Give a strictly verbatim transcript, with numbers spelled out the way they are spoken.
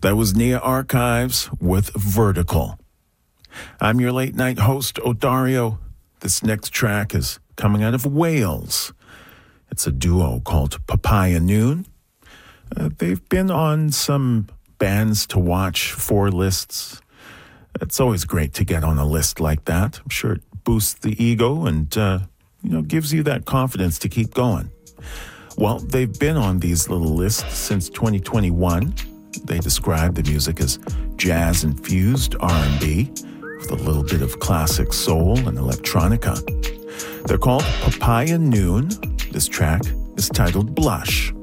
That was Nia Archives with Vertical. I'm your late night host, Odario. This next track is coming out of Wales. It's a duo called Papaya Noon. Uh, they've been on some bands to watch for lists. It's always great to get on a list like that. I'm sure it boosts the ego and, uh, you know, gives you that confidence to keep going. Well, they've been on these little lists since twenty twenty-one. They describe the music as jazz-infused R and B with a little bit of classic soul and electronica. They're called Papaya Noon. This track is titled Blush.